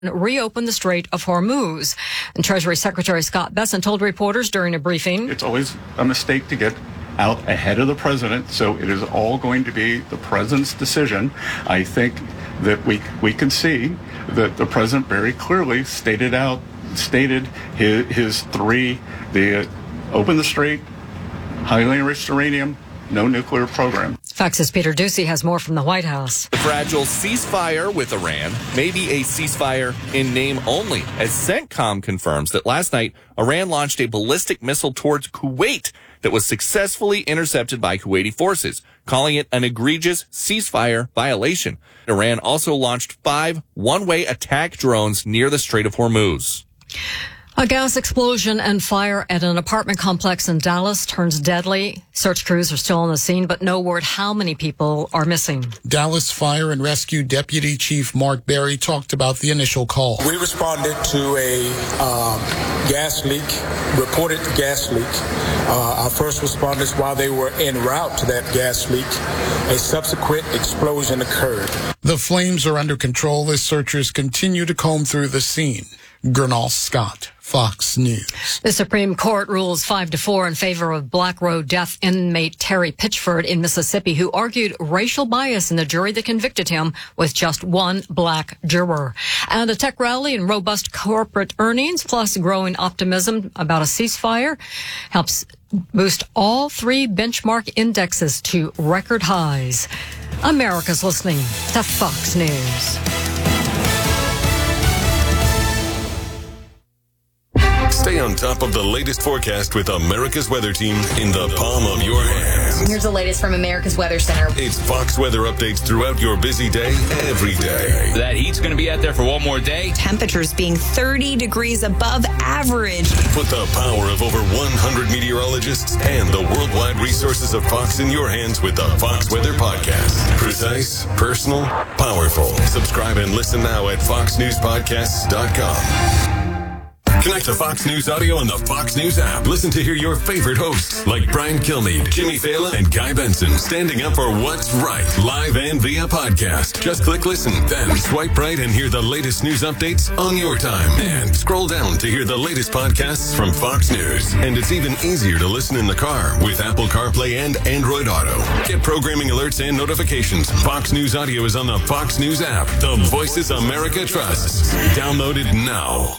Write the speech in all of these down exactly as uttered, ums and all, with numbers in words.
reopen the Strait of Hormuz. And Treasury Secretary Scott Bessent told reporters during a briefing, "It's always a mistake to get out ahead of the president, so it is all going to be the president's decision." I think that we we can see that the president very clearly stated out stated his, his three: the uh, open the strait, highly enriched uranium, no nuclear program. Fox's Peter Doocy has more from the White House. The fragile ceasefire with Iran may be a ceasefire in name only, as CENTCOM confirms that last night Iran launched a ballistic missile towards Kuwait that was successfully intercepted by Kuwaiti forces, calling it an egregious ceasefire violation. Iran also launched five one-way attack drones near the Strait of Hormuz. A gas explosion and fire at an apartment complex in Dallas turns deadly. Search crews are still on the scene, but no word how many people are missing. Dallas Fire and Rescue Deputy Chief Mark Berry talked about the initial call. We responded to a um, gas leak, reported gas leak. Uh, our first responders, while they were en route to that gas leak, a subsequent explosion occurred. The flames are under control as searchers continue to comb through the scene. Gernal Scott, Fox News. The Supreme Court rules five to four in favor of Black Road death inmate Terry Pitchford in Mississippi, who argued racial bias in the jury that convicted him with just one black juror. And a tech rally and robust corporate earnings, plus growing optimism about a ceasefire, helps boost all three benchmark indexes to record highs. America's listening to Fox News. Stay on top of the latest forecast with America's Weather Team in the palm of your hand. Here's the latest from America's Weather Center. It's Fox weather updates throughout your busy day, every day. That heat's going to be out there for one more day. Temperatures being thirty degrees above average. Put the power of over one hundred meteorologists and the worldwide resources of Fox in your hands with the Fox Weather Podcast. Precise, personal, powerful. Subscribe and listen now at fox news podcasts dot com. Connect to Fox News Audio on the Fox News app. Listen to hear your favorite hosts like Brian Kilmeade, Jimmy Fallon, and Guy Benson standing up for what's right, live and via podcast. Just click listen, then swipe right and hear the latest news updates on your time. And scroll down to hear the latest podcasts from Fox News. And it's even easier to listen in the car with Apple CarPlay and Android Auto. Get programming alerts and notifications. Fox News Audio is on the Fox News app. The voices America trusts. Download it now.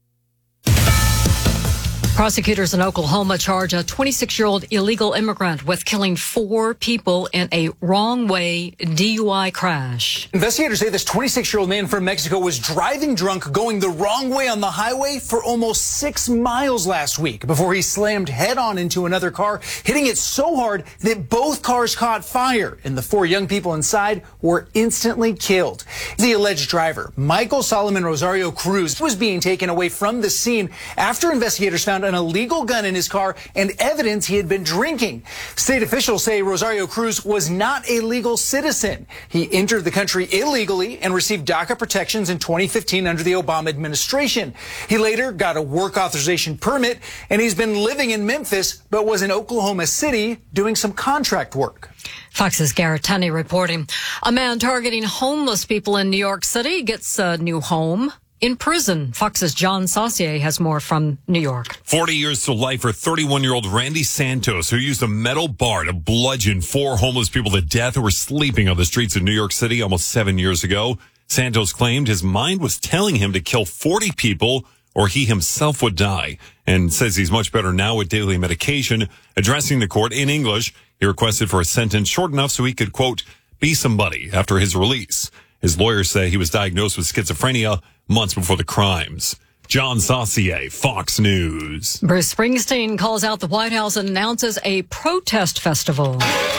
Prosecutors in Oklahoma charge a twenty-six-year-old illegal immigrant with killing four people in a wrong-way D U I crash. Investigators say this twenty-six-year-old man from Mexico was driving drunk, going the wrong way on the highway for almost six miles last week before he slammed head-on into another car, hitting it so hard that both cars caught fire, and the four young people inside were instantly killed. The alleged driver, Michael Solomon Rosario Cruz, was being taken away from the scene after investigators found an illegal gun in his car and evidence he had been drinking. State officials say Rosario Cruz was not a legal citizen. He entered the country illegally and received DACA protections in twenty fifteen under the Obama administration. He later got a work authorization permit, and he's been living in Memphis, but was in Oklahoma City doing some contract work. Fox's Garrett Tunney reporting. A man targeting homeless people in New York City gets a new home in prison. Fox's John Saucier has more from New York. forty years to life for thirty-one-year-old Randy Santos, who used a metal bar to bludgeon four homeless people to death who were sleeping on the streets of New York City almost seven years ago. Santos claimed his mind was telling him to kill forty people or he himself would die, and says he's much better now with daily medication. Addressing the court in English, he requested for a sentence short enough so he could, quote, be somebody after his release. His lawyers say he was diagnosed with schizophrenia months before the crimes. John Saucier, Fox News. Bruce Springsteen calls out the White House and announces a protest festival.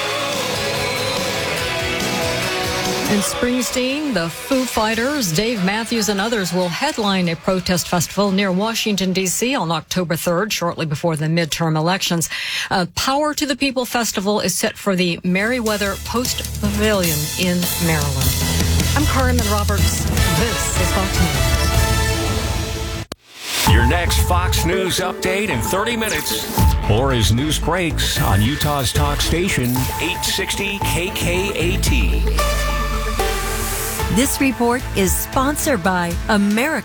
In Springsteen, the Foo Fighters, Dave Matthews, and others will headline a protest festival near Washington, D C on October third, shortly before the midterm elections. Uh, Power to the People Festival is set for the Merriweather Post Pavilion in Maryland. I'm Carmen Roberts. This is Fox News. Your next Fox News update in thirty minutes. Or as news breaks on Utah's talk station, eight sixty K K A T. This report is sponsored by American